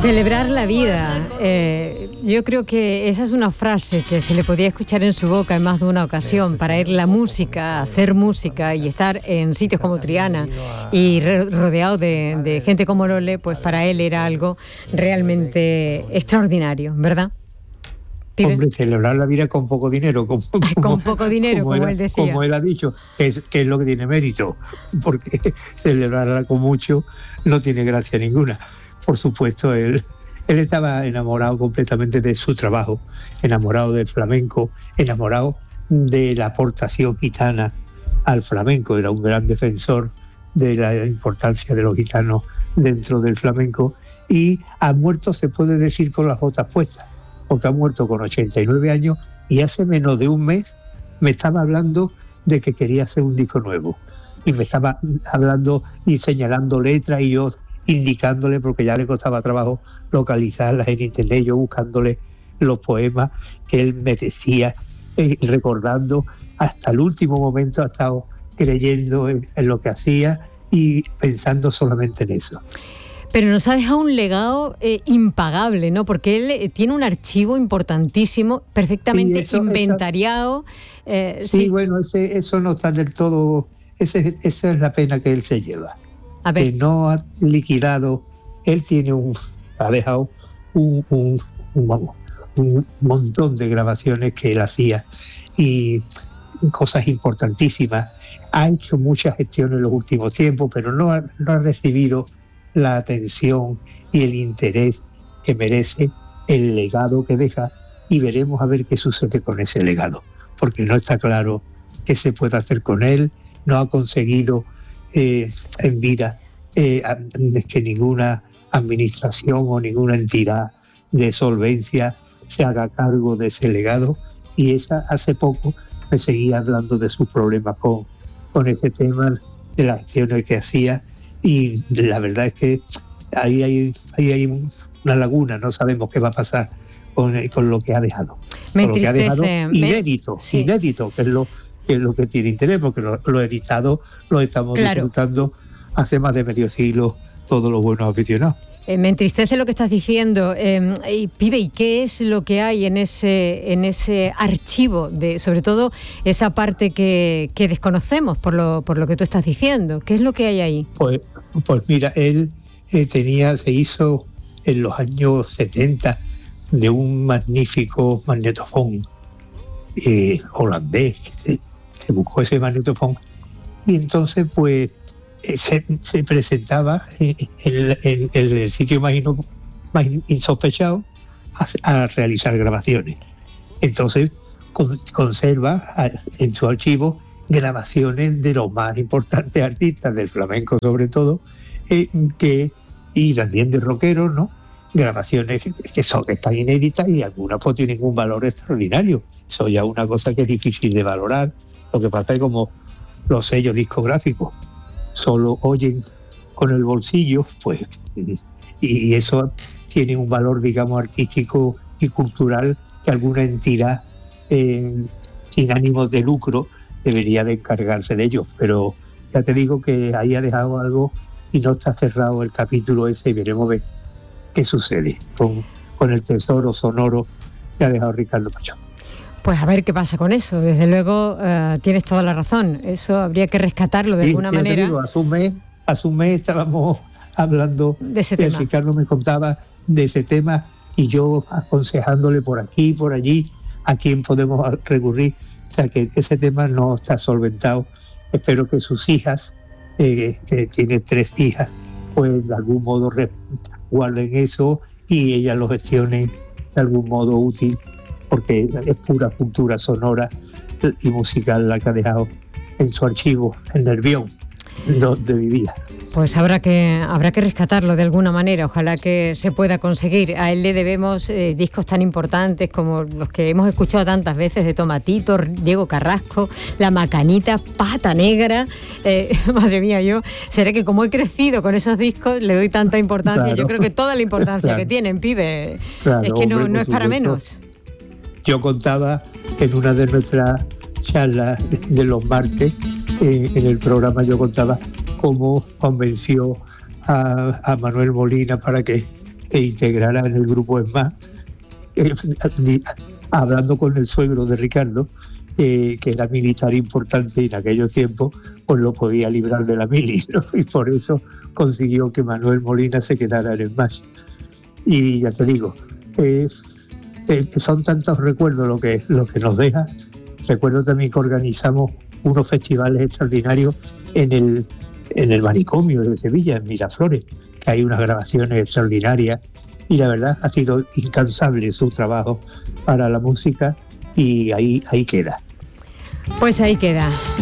Celebrar la vida. Yo creo que esa es una frase que se le podía escuchar en su boca en más de una ocasión. Para él la música, hacer música y estar en sitios como Triana y rodeado de gente como Lole, pues para él era algo realmente extraordinario, ¿verdad? ¿Pibe? Hombre, celebrar la vida con poco dinero, con poco dinero, como él decía. Como él ha dicho, que es lo que tiene mérito, porque celebrarla con mucho no tiene gracia ninguna. Por supuesto, él estaba enamorado completamente de su trabajo, enamorado del flamenco, enamorado de la aportación gitana al flamenco. Era un gran defensor de la importancia de los gitanos dentro del flamenco, y ha muerto, se puede decir, con las botas puestas, porque ha muerto con 89 años y hace menos de un mes me estaba hablando de que quería hacer un disco nuevo. Y me estaba hablando y señalando letras y yo indicándole, porque ya le costaba trabajo localizarlas en internet, yo buscándole los poemas que él me decía, recordando hasta el último momento, ha estado creyendo en lo que hacía y pensando solamente en eso. Pero nos ha dejado un legado impagable, ¿no? Porque él tiene un archivo importantísimo, perfectamente inventariado. Sí, bueno, eso no está del todo. Esa es la pena que él se lleva. A ver. Que no ha liquidado. Él ha dejado un montón de grabaciones que él hacía y cosas importantísimas. Ha hecho muchas gestiones en los últimos tiempos, pero no ha recibido la atención y el interés que merece el legado que deja, y veremos a ver qué sucede con ese legado, porque no está claro qué se puede hacer con él. No ha conseguido en vida que ninguna administración o ninguna entidad de solvencia se haga cargo de ese legado, y hace poco me seguía hablando de sus problemas con ese tema, de las acciones que hacía. Y la verdad es que ahí hay una laguna, no sabemos qué va a pasar con lo que ha dejado. Con lo que ha dejado inédito, que es lo que tiene interés, porque lo editado lo estamos disfrutando hace más de medio siglo todos los buenos aficionados. Me entristece lo que estás diciendo, Pibe, ¿y qué es lo que hay en ese archivo, sobre todo esa parte que desconocemos por lo que tú estás diciendo? ¿Qué es lo que hay ahí? Pues mira, él se hizo en los años 70 de un magnífico magnetofón holandés, que se buscó ese magnetofón, y entonces pues se presentaba en el sitio más insospechado a realizar grabaciones. También conserva en su archivo grabaciones de los más importantes artistas del flamenco, sobre todo, y también de rockeros, ¿no? Grabaciones que están inéditas, y algunas pues tienen un valor extraordinario. Eso ya es una cosa que es difícil de valorar. Lo que pasa es como los sellos discográficos solo oyen con el bolsillo, pues, y eso tiene un valor, digamos, artístico y cultural que alguna entidad sin ánimos de lucro debería de encargarse de ellos. Pero ya te digo que ahí ha dejado algo y no está cerrado el capítulo ese, y veremos ver qué sucede con el tesoro sonoro que ha dejado Ricardo Pachón. Pues a ver qué pasa con eso. Desde luego tienes toda la razón. Eso habría que rescatarlo de alguna manera. Digo, hace un mes estábamos hablando de ese tema. Ricardo me contaba de ese tema, y yo aconsejándole por aquí, por allí, a quién podemos recurrir. O sea, que ese tema no está solventado. Espero que sus hijas, que tiene 3 hijas, pues de algún modo guarden eso y ellas lo gestionen de algún modo útil, porque es pura cultura sonora y musical la que ha dejado en su archivo, en Nervión, donde vivía. Pues habrá que rescatarlo de alguna manera, ojalá que se pueda conseguir. A él le debemos discos tan importantes como los que hemos escuchado tantas veces de Tomatito, Diego Carrasco, La Macanita, Pata Negra. Madre mía, será que como he crecido con esos discos le doy tanta importancia. Claro. Yo creo que toda la importancia que tienen, Pibe, claro, es que no es para menos. Yo contaba en una de nuestras charlas de los martes, en el programa, yo contaba cómo convenció a Manuel Molina para que e integrara en el grupo ESMAD, hablando con el suegro de Ricardo, que era militar importante y en aquellos tiempos pues lo podía librar de la mili, ¿no? Y por eso consiguió que Manuel Molina se quedara en ESMAD. Y ya te digo, son tantos recuerdos lo que nos deja. Recuerdo también que organizamos unos festivales extraordinarios en el manicomio de Sevilla, en Miraflores, que hay unas grabaciones extraordinarias, y la verdad ha sido incansable su trabajo para la música, y ahí queda. Pues ahí queda.